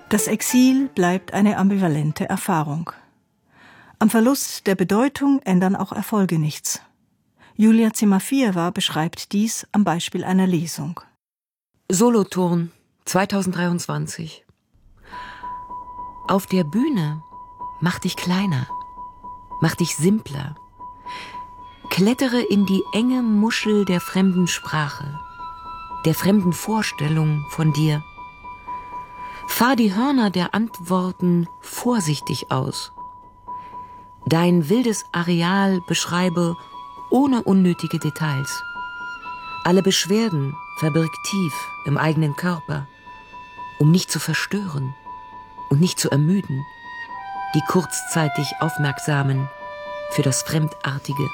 Das Exil bleibt eine ambivalente Erfahrung. Am Verlust der Bedeutung ändern auch Erfolge nichts. Julia Zimafiewa beschreibt dies am Beispiel einer Lesung. Solothurn, 2023. Auf der Bühne mach dich kleiner, mach dich simpler. Klettere in die enge Muschel der fremden Sprache, der fremden Vorstellung von dir. Fahr die Hörner der Antworten vorsichtig aus. Dein wildes Areal beschreibe ohne unnötige Details. Alle Beschwerden verbirg tief im eigenen Körper, um nicht zu verstören und nicht zu ermüden, die kurzzeitig Aufmerksamen für das Fremdartige.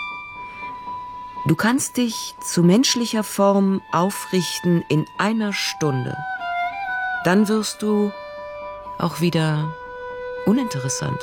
Du kannst dich zu menschlicher Form aufrichten in einer Stunde. Dann wirst du auch wieder uninteressant.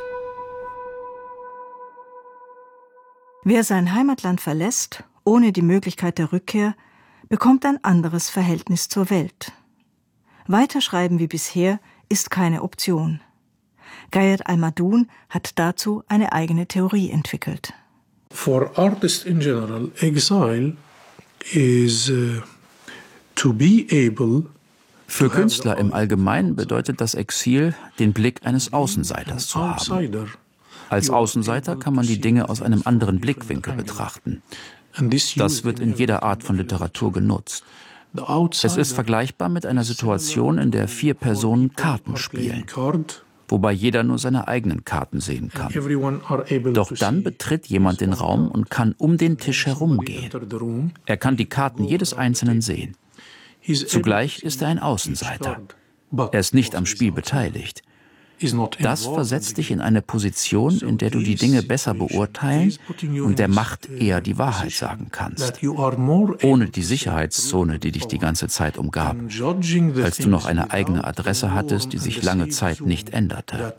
Wer sein Heimatland verlässt, ohne die Möglichkeit der Rückkehr, bekommt ein anderes Verhältnis zur Welt. Weiterschreiben wie bisher ist keine Option. Gayer Almadun hat dazu eine eigene Theorie entwickelt. For artists in general, exile is to be able. Für Künstler im Allgemeinen bedeutet das Exil, den Blick eines Außenseiters zu haben. Als Außenseiter kann man die Dinge aus einem anderen Blickwinkel betrachten. Das wird in jeder Art von Literatur genutzt. Es ist vergleichbar mit einer Situation, in der 4 Personen Karten spielen, wobei jeder nur seine eigenen Karten sehen kann. Doch dann betritt jemand den Raum und kann um den Tisch herumgehen. Er kann die Karten jedes Einzelnen sehen. Zugleich ist er ein Außenseiter. Er ist nicht am Spiel beteiligt. Das versetzt dich in eine Position, in der du die Dinge besser beurteilen und der Macht eher die Wahrheit sagen kannst, ohne die Sicherheitszone, die dich die ganze Zeit umgab, als du noch eine eigene Adresse hattest, die sich lange Zeit nicht änderte.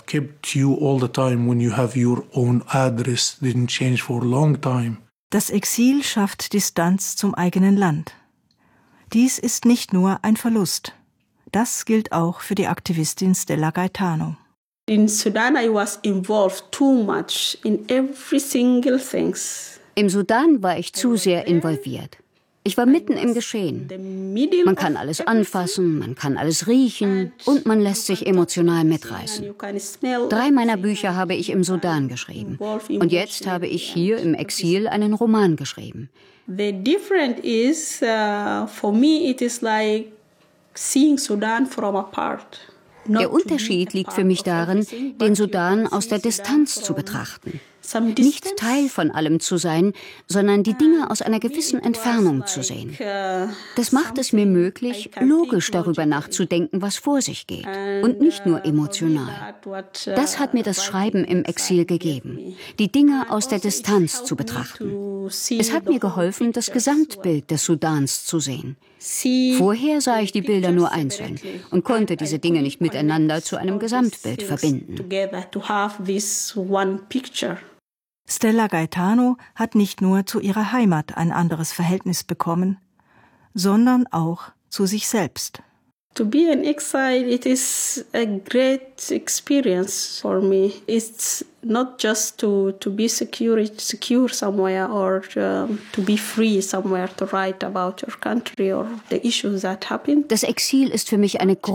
Das Exil schafft Distanz zum eigenen Land. Dies ist nicht nur ein Verlust. Das gilt auch für die Aktivistin Stella Gaetano. In Sudan I was involved too much in every single things. Im Sudan war ich zu sehr involviert. Ich war mitten im Geschehen. Man kann alles anfassen, man kann alles riechen und man lässt sich emotional mitreißen. 3 meiner Bücher habe ich im Sudan geschrieben. Und jetzt habe ich hier im Exil einen Roman geschrieben. The difference is, for me it is like seeing Sudan from apart. Der Unterschied liegt für mich darin, den Sudan aus der Distanz zu betrachten. Nicht Teil von allem zu sein, sondern die Dinge aus einer gewissen Entfernung zu sehen. Das macht es mir möglich, logisch darüber nachzudenken, was vor sich geht und nicht nur emotional. Das hat mir das Schreiben im Exil gegeben, die Dinge aus der Distanz zu betrachten. Es hat mir geholfen, das Gesamtbild des Sudans zu sehen. Vorher sah ich die Bilder nur einzeln und konnte diese Dinge nicht miteinander zu einem Gesamtbild verbinden. Stella Gaetano hat nicht nur zu ihrer Heimat ein anderes Verhältnis bekommen, sondern auch zu sich selbst. To be in exile, it is a great experience for me. It's not just to be secure somewhere or to be free somewhere to write about your country or the issues that happen. Das Exil ist für mich eine